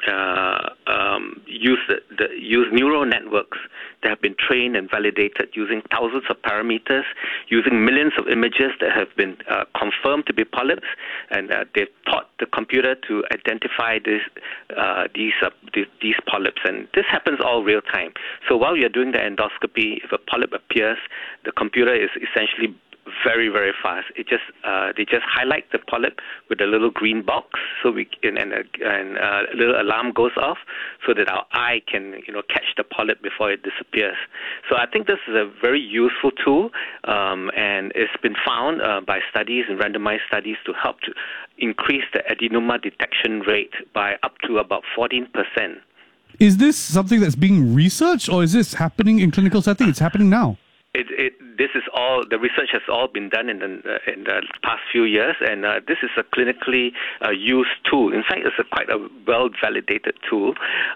uh, um, use the, the use neural networks that have been trained and validated using thousands of parameters, using millions of images that have been uh, confirmed to be polyps, and uh, they've taught the computer to identify this, uh, these, uh, these these polyps, and this happens all real time. So while you're doing the endoscopy, if a polyp appears, the computer is essentially very, very fast. It just uh, they just highlight the polyp with a little green box, so we and and, and uh, a little alarm goes off, so that our eye can you know catch the polyp before it disappears. So I think this is a very useful tool, um, and it's been found uh, by studies and randomized studies to help to increase the adenoma detection rate by up to about fourteen percent. Is this something that's being researched, or is this happening in clinical setting? It's happening now. It, it, this is all, the research has all been done in the, uh, in the past few years, and uh, this is a clinically uh, used tool. In fact, it's a quite a well-validated tool.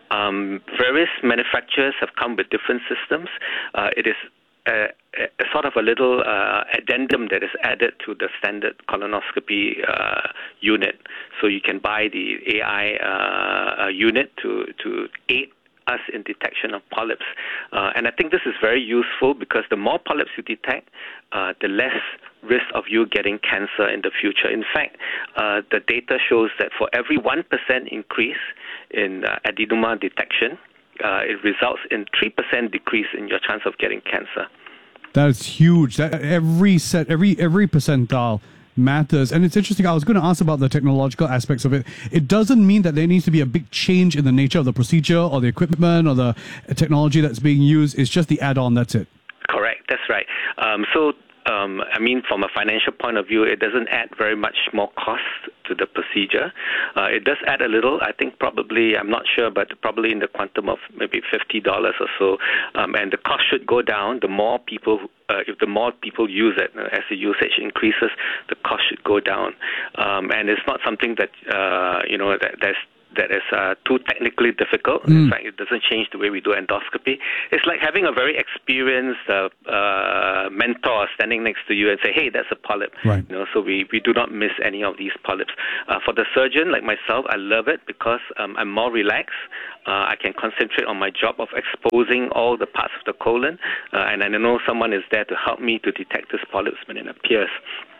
Um, various manufacturers have come with different systems. Uh, it is a, a sort of a little uh, addendum that is added to the standard colonoscopy uh, unit. So you can buy the A I uh, uh, unit to, to aid us in detection of polyps. Uh, and I think this is very useful because the more polyps you detect, uh, the less risk of you getting cancer in the future. In fact, uh, the data shows that for every one percent increase in uh, adenoma detection, uh, it results in three percent decrease in your chance of getting cancer. That's huge. That every set, every every percentile matters. And it's interesting, I was going to ask about the technological aspects of it. It doesn't mean that there needs to be a big change in the nature of the procedure or the equipment or the technology that's being used. It's just the add-on, that's it. Correct, that's right. Um, so, um, I mean, from a financial point of view, it doesn't add very much more cost to the procedure. Uh, it does add a little, I think probably, I'm not sure, but probably in the quantum of maybe fifty dollars or so. Um, and the cost should go down the more people, uh, if the more people use it. Uh, as the usage increases, the cost should go down. Um, and it's not something that, uh, you know, that that's that is uh, too technically difficult. Mm. In fact, it doesn't change the way we do endoscopy. It's like having a very experienced uh, uh, mentor standing next to you and say, hey, that's a polyp. Right. You know, so we, we do not miss any of these polyps. Uh, for the surgeon, like myself, I love it because um, I'm more relaxed. Uh, I can concentrate on my job of exposing all the parts of the colon, uh, and I know someone is there to help me to detect this polyps when it appears.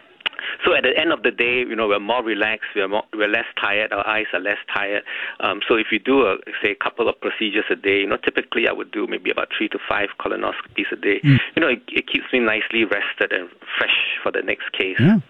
So at the end of the day, you know, we're more relaxed, we're more, we're less tired, our eyes are less tired. Um, so if you do, a, say, a couple of procedures a day, you know, typically I would do maybe about three to five colonoscopies a day. Mm. You know, it, it keeps me nicely rested and fresh for the next case. Yeah.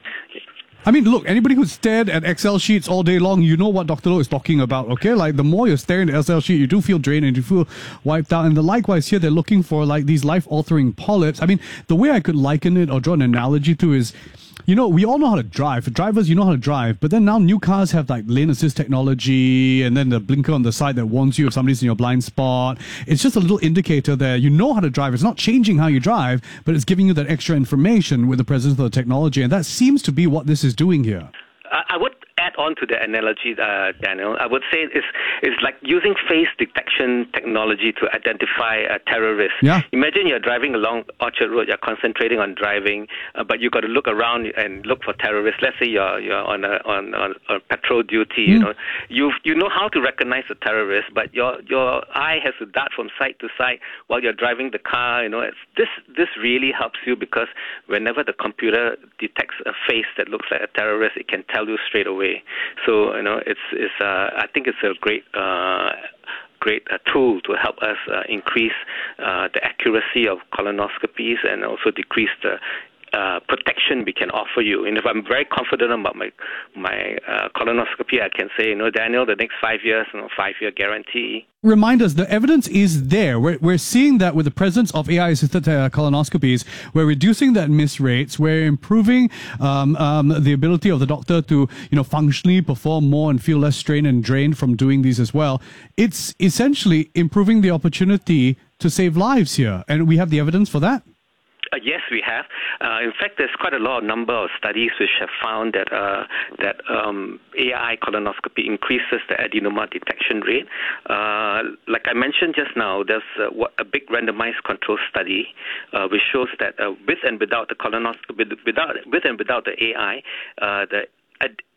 I mean, look, anybody who's stared at Excel sheets all day long, you know what Doctor Loh is talking about, okay? Like, the more you're staring at Excel sheet, you do feel drained and you feel wiped out. And the likewise here, they're looking for, like, these life-altering polyps. I mean, the way I could liken it or draw an analogy to is, you know, we all know how to drive. For drivers, you know how to drive. But then now new cars have like lane assist technology and then the blinker on the side that warns you if somebody's in your blind spot. It's just a little indicator there. You know how to drive. It's not changing how you drive, but it's giving you that extra information with the presence of the technology. And that seems to be what this is doing here. Uh, I would add on to the analogy, uh, Daniel. I would say it's, it's like using face detection technology to identify a terrorist. Yeah. Imagine you're driving along Orchard Road, you're concentrating on driving, uh, but you've got to look around and look for terrorists. Let's say you're you're on a on, on, on patrol duty. Mm. You know, you you know how to recognize a terrorist, but your your eye has to dart from side to side while you're driving the car. You know, it's, this this really helps you because whenever the computer detects a face that looks like a terrorist, it can tell you straight away. So you know, it's it's. Uh, I think it's a great, uh, great uh, tool to help us uh, increase uh, the accuracy of colonoscopies and also decrease the uh, protection we can offer you. And if I'm very confident about my my uh, colonoscopy, I can say, you know, Daniel, the next five years, you know, five year guarantee. Remind us, the evidence is there. We're, we're seeing that with the presence of A I-assisted uh, colonoscopies, we're reducing that miss rates, we're improving um, um, the ability of the doctor to, you know, functionally perform more and feel less strained and drained from doing these as well. It's essentially improving the opportunity to save lives here, and we have the evidence for that. Uh, yes, we have. Uh, in fact, there's quite a lot of number of studies which have found that uh, that um, A I colonoscopy increases the adenoma detection rate. Uh, like I mentioned just now, there's uh, a big randomized control study uh, which shows that uh, with and without the colonoscopy, without with and without the A I, uh, the ad-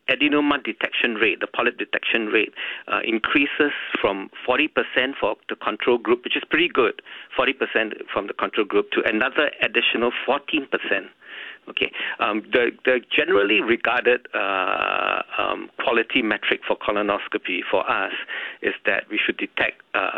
adenoma detection rate, the polyp detection rate, uh, increases from forty percent for the control group, which is pretty good, forty percent from the control group, to another additional fourteen percent. Okay, um, the, the generally regarded uh, um, quality metric for colonoscopy for us is that we should detect uh,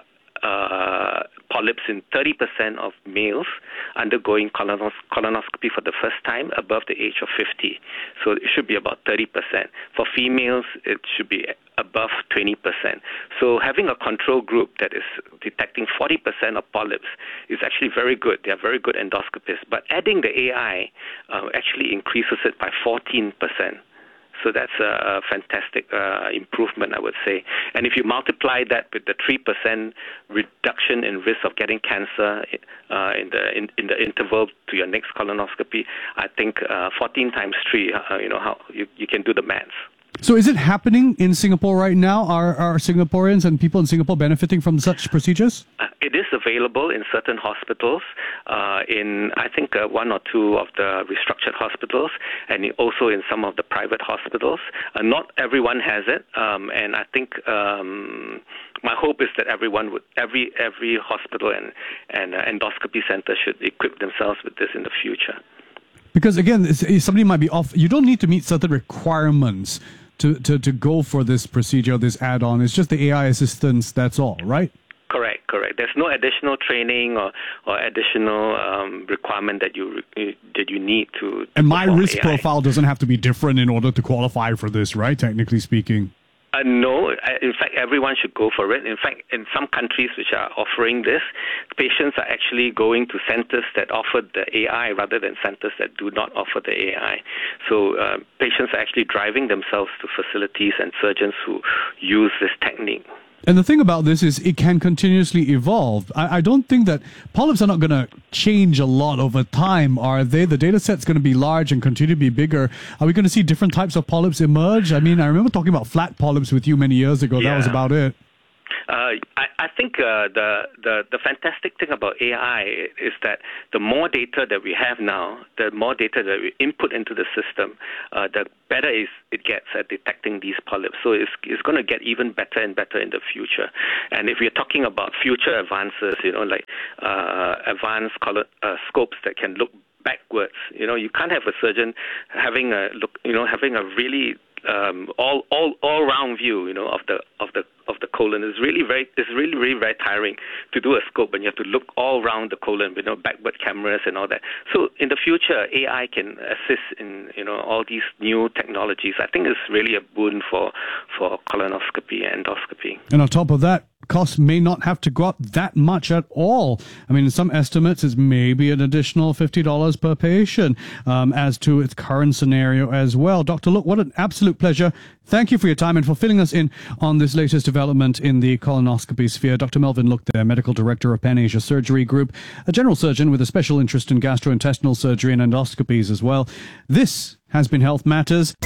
uh, polyps in thirty percent of males undergoing colonos- colonoscopy for the first time above the age of fifty. So it should be about thirty percent. For females, it should be above twenty percent. So having a control group that is detecting forty percent of polyps is actually very good. They are very good endoscopists. But adding the A I uh, actually increases it by fourteen percent. So that's a fantastic uh, improvement, I would say. And if you multiply that with the three percent reduction in risk of getting cancer uh, in the in, in the interval to your next colonoscopy, I think uh, fourteen times three, uh, you know, how you, you can do the maths. So is it happening in Singapore right now? Are, are Singaporeans and people in Singapore benefiting from such procedures? Uh, it is available in certain hospitals, uh, in I think uh, one or two of the restructured hospitals, and also in some of the private hospitals. Uh, not everyone has it, um, and I think um, my hope is that everyone would, every every hospital and and uh, endoscopy center should equip themselves with this in the future. Because again, somebody might be off. You don't need to meet certain requirements to, to, to go for this procedure, this add-on. It's just the A I assistance, that's all, right? Correct, correct. There's no additional training or, or additional um, requirement that you that you need to, to And my risk A I. profile doesn't have to be different in order to qualify for this, right? Technically speaking. Uh, no, in fact, everyone should go for it. In fact, in some countries which are offering this, patients are actually going to centers that offer the A I rather than centers that do not offer the A I. So uh, patients are actually driving themselves to facilities and surgeons who use this technique. And the thing about this is it can continuously evolve. I, I don't think that polyps are not going to change a lot over time, are they? The data set's going to be large and continue to be bigger. Are we going to see different types of polyps emerge? I mean, I remember talking about flat polyps with you many years ago. Yeah. That was about it. Uh, I, I think uh, the, the the fantastic thing about A I is that the more data that we have now, the more data that we input into the system, uh, the better is it gets at detecting these polyps. So it's, it's going to get even better and better in the future. And if we're talking about future advances, you know, like uh, advanced color, uh, scopes that can look backwards, you know, you can't have a surgeon having a look, you know, having a really Um, all all all round view, you know, of the of the of the colon is really very is really really very tiring to do a scope, and you have to look all round the colon, you know, backward cameras and all that. So in the future, A I can assist in, you know, all these new technologies. I think it's really a boon for for colonoscopy and endoscopy. And on top of that, costs may not have to go up that much at all. I mean, in some estimates, it's maybe an additional fifty dollars per patient um, as to its current scenario as well. Doctor Look, what an absolute pleasure. Thank you for your time and for filling us in on this latest development in the colonoscopy sphere. Doctor Melvin Look there, Medical Director of Pan Asia Surgery Group, a general surgeon with a special interest in gastrointestinal surgery and endoscopies as well. This has been Health Matters.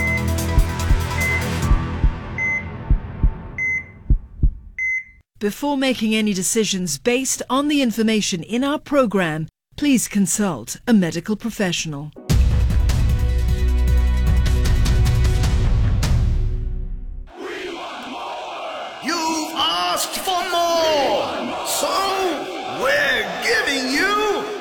Before making any decisions based on the information in our program, please consult a medical professional. You've asked for more, so we're giving you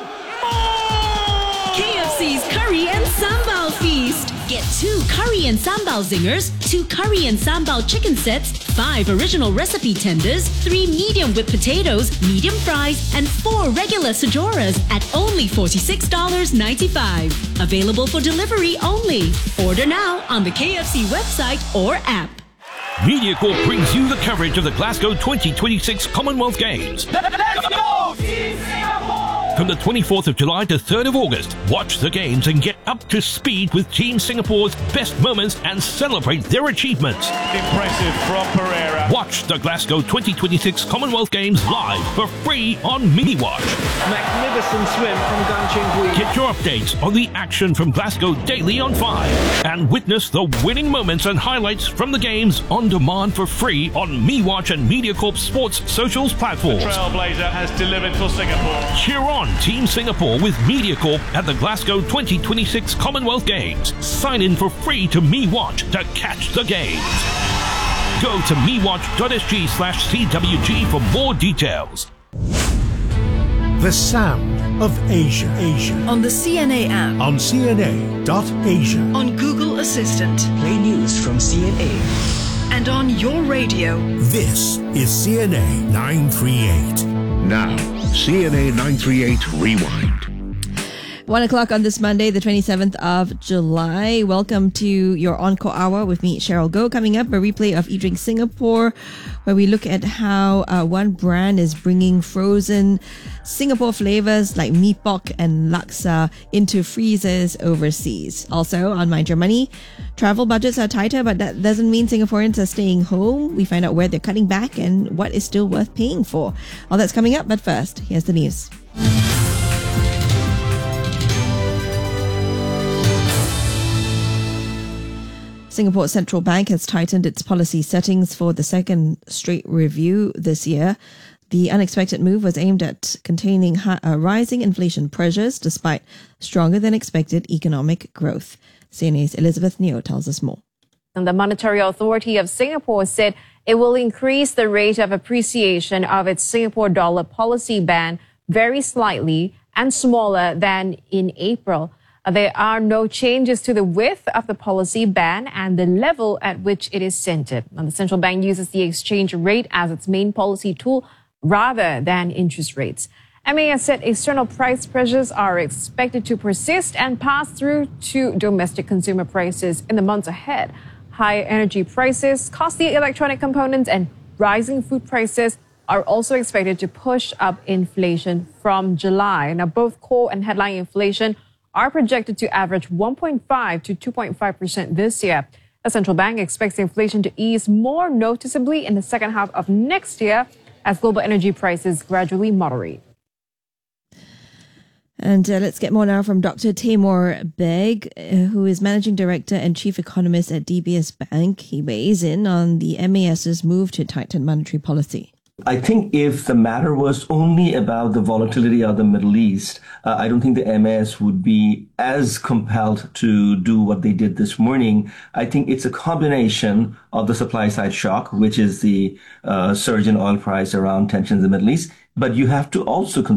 more! K F C's Curry and Sambal Feast. Get two curry and sambal zingers, two curry and sambal chicken sets, five original recipe tenders, three medium whipped potatoes, medium fries, and four regular sajoras at only forty-six dollars and ninety-five cents. Available for delivery only. Order now on the K F C website or app. MediaCorp brings you the coverage of the Glasgow twenty twenty-six Commonwealth Games. Let's go, Team Singapore! From the twenty-fourth of July to third of August, watch the games and get up to speed with Team Singapore's best moments and celebrate their achievements. Impressive from Pereira. Watch the Glasgow twenty twenty-six Commonwealth Games live for free on MiniWatch. Magnificent swim from Gan Cheng Hui. Get your updates on the action from Glasgow daily on five and witness the winning moments and highlights from the games on demand for free on MeWatch and MediaCorp Sports socials platforms. The Trailblazer has delivered for Singapore. Cheer on on Team Singapore with MediaCorp at the Glasgow twenty twenty-six Commonwealth Games. Sign in for free to MeWatch to catch the games. Go to mewatch.sg slash CWG for more details. The sound of Asia. Asia. On the C N A app. On C N A dot Asia. On Google Assistant. Play news from C N A. And on your radio. This is C N A nine thirty-eight. Now, C N A nine thirty-eight Rewind. One o'clock on this Monday, the twenty-seventh of July. Welcome to your Encore Hour with me, Cheryl Goh. Coming up, a replay of eDrink Singapore, where we look at how uh, one brand is bringing frozen Singapore flavors like mee pok and laksa into freezers overseas. Also, on Mind Your Money, travel budgets are tighter, but that doesn't mean Singaporeans are staying home. We find out where they're cutting back and what is still worth paying for. All that's coming up, but first, here's the news. Singapore Central Bank has tightened its policy settings for the second straight review this year. The unexpected move was aimed at containing high, uh, rising inflation pressures despite stronger than expected economic growth. C N A's Elizabeth Neo tells us more. And the Monetary Authority of Singapore said it will increase the rate of appreciation of its Singapore dollar policy band very slightly and smaller than in April. There are no changes to the width of the policy band and the level at which it is centered. And the central bank uses the exchange rate as its main policy tool rather than interest rates. M A S said external price pressures are expected to persist and pass through to domestic consumer prices in the months ahead. Higher energy prices, costly electronic components, and rising food prices are also expected to push up inflation from July. Now, both core and headline inflation are projected to average one point five to two point five percent this year. The central bank expects inflation to ease more noticeably in the second half of next year as global energy prices gradually moderate. And uh, let's get more now from Doctor Taimur Baig, uh, who is Managing Director and Chief Economist at D B S Bank. He weighs in on the MAS's move to tighten monetary policy. I think if the matter was only about the volatility of the Middle East, uh, I don't think the M A S would be as compelled to do what they did this morning. I think it's a combination of the supply side shock, which is the uh, surge in oil price around tensions in the Middle East. But you have to also consider